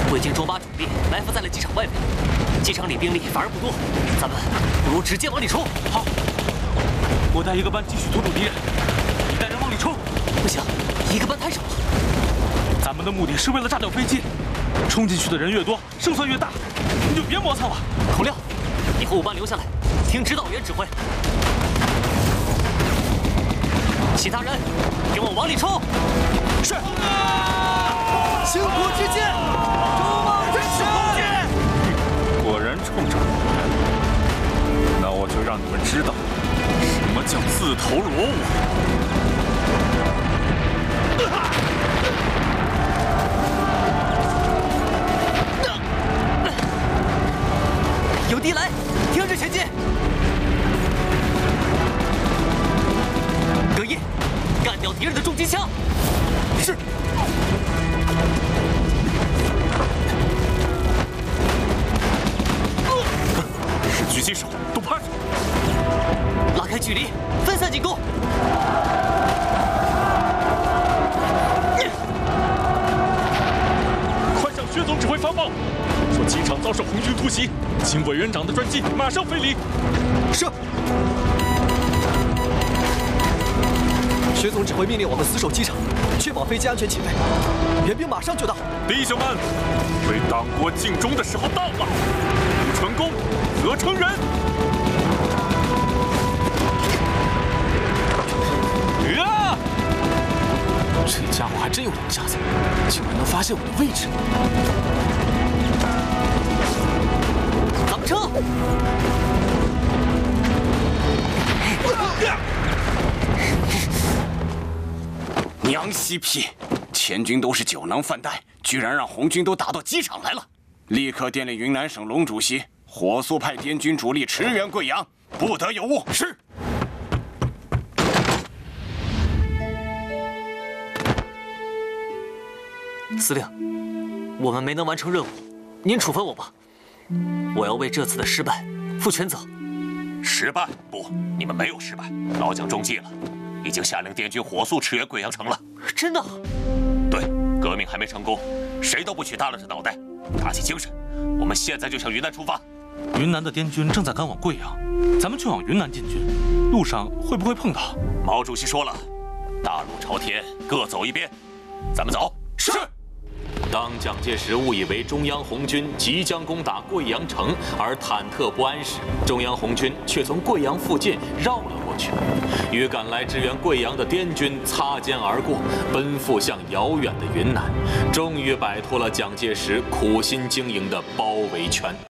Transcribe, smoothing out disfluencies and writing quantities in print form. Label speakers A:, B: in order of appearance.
A: 魏军中把主力埋伏在了机场外围，机场里兵力反而不多，咱们不如直接往里冲。
B: 好，我带一个班继续堵敌人，你带人往里冲。
A: 不行，一个班太少了。
B: 咱们的目的是为了炸掉飞机，冲进去的人越多，胜算越大，你就别磨蹭了。
A: 孔亮，你和5班留下来，听指导员指挥。其他人跟我往里冲。
C: 是。星火之剑，众望之拳。
D: 果然冲着我来，那我就让你们知道什么叫自投罗网。
A: 有敌来，听着前进。葛一，干掉敌人的重机枪。是。
D: 是狙击手，都趴下！
A: 拉开距离，分散进攻。
D: 快向薛总指挥发报，说机场遭受红军突袭，请委员长的专机马上飞离。
C: 是。薛总指挥命令我们死守机场，确保飞机安全起飞。援兵马上就到。
D: 弟兄们，为党国尽忠的时候到了，不成功则成仁。
B: 这家伙还真有两下子，竟然能发现我的位置。
A: 咱们撤！
E: 娘西屁！前军都是酒囊饭袋，居然让红军都打到机场来了！立刻电令云南省龙主席，火速派滇军主力驰援贵阳，不得有误。是。
A: 司令，我们没能完成任务，您处分我吧。我要为这次的失败负全责。
F: 失败？不，你们没有失败。老蒋中计了，已经下令滇军火速驰援贵阳城了。
A: 真的？
F: 对，革命还没成功，谁都不许耷拉着脑袋，打起精神。我们现在就向云南出发。
B: 云南的滇军正在赶往贵阳，咱们去往云南进军，路上会不会碰到？
F: 毛主席说了，大路朝天，各走一边。咱们走。
E: 是。
G: 当蒋介石误以为中央红军即将攻打贵阳城而忐忑不安时，中央红军却从贵阳附近绕了过去，与赶来支援贵阳的滇军擦肩而过，奔赴向遥远的云南，终于摆脱了蒋介石苦心经营的包围圈。